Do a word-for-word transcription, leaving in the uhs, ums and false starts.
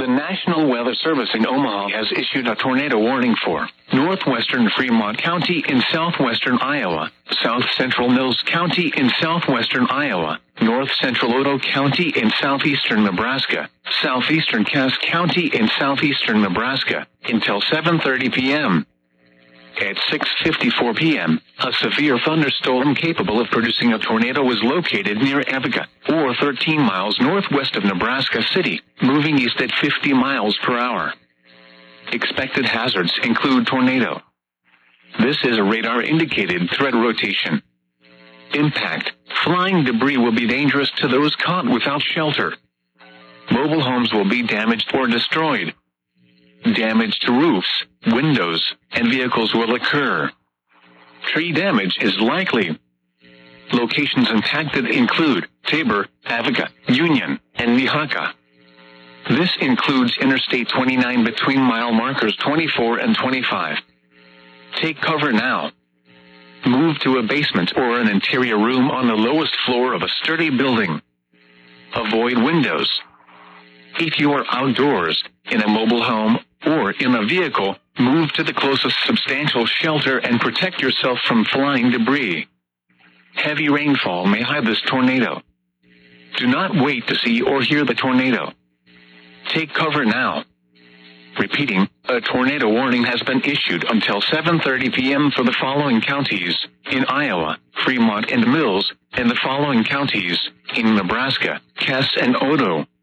The National Weather Service in Omaha has issued a tornado warning for northwestern Fremont County in southwestern Iowa, south central Mills County in southwestern Iowa, north central Otoe County in southeastern Nebraska, southeastern Cass County in southeastern Nebraska, until seven thirty p m At six fifty-four p m, a severe thunderstorm capable of producing a tornado was located near Avica, or thirteen miles northwest of Nebraska City, moving east at fifty miles per hour. Expected hazards include tornado. This is a radar-indicated threat rotation. Impact: flying debris will be dangerous to those caught without shelter. Mobile homes will be damaged or destroyed. Damage to roofs, windows, and vehicles will occur. Tree damage is likely. Locations impacted include Tabor, Avica, Union, and Nehaka. This includes Interstate twenty-nine between mile markers twenty-four and twenty-five. Take cover now. Move to a basement or an interior room on the lowest floor of a sturdy building. Avoid windows. If you are outdoors, in a mobile home, or in a vehicle, move to the closest substantial shelter and protect yourself from flying debris. Heavy rainfall may hide this tornado. Do not wait to see or hear the tornado. Take cover now. Repeating, a tornado warning has been issued until seven thirty p m for the following counties in Iowa, Fremont and Mills, and the following counties in Nebraska, Cass and Otoe.